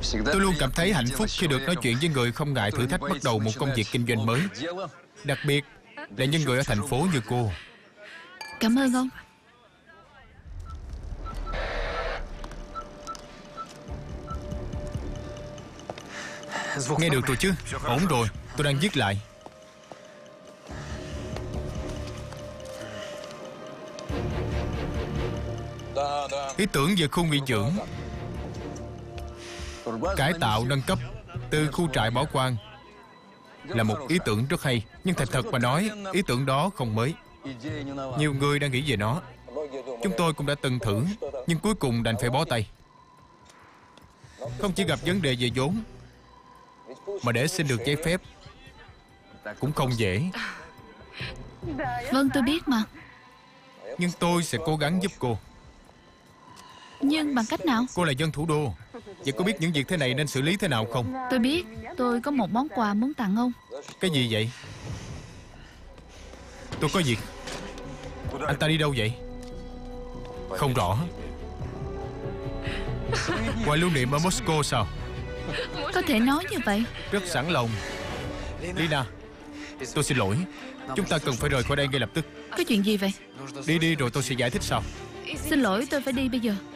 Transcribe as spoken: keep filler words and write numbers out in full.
Tôi luôn cảm thấy hạnh phúc khi được nói chuyện với người không ngại thử thách bắt đầu một công việc kinh doanh mới. Đặc biệt là những người ở thành phố như cô. Cảm ơn ông. Nghe được rồi chứ? Ổn rồi, tôi đang viết lại. Ý tưởng về khu nghỉ dưỡng, cải tạo nâng cấp từ khu trại bảo quan là một ý tưởng rất hay. Nhưng thành thật mà nói, ý tưởng đó không mới. Nhiều người đang nghĩ về nó. Chúng tôi cũng đã từng thử, nhưng cuối cùng đành phải bó tay. Không chỉ gặp vấn đề về vốn, mà để xin được giấy phép cũng không dễ. Vâng, tôi biết mà. Nhưng tôi sẽ cố gắng giúp cô. Nhưng bằng cách nào? Cô là dân thủ đô, vậy có biết những việc thế này nên xử lý thế nào không? Tôi biết. Tôi có một món quà muốn tặng ông. Cái gì vậy? Tôi có việc. Anh ta đi đâu vậy? Không rõ. Quà lưu niệm ở Moscow sao? Có thể nói như vậy. Rất sẵn lòng. Lina, tôi xin lỗi. Chúng ta cần phải rời khỏi đây ngay lập tức. Có chuyện gì vậy? Đi đi rồi tôi sẽ giải thích sau. Xin lỗi, tôi phải đi bây giờ.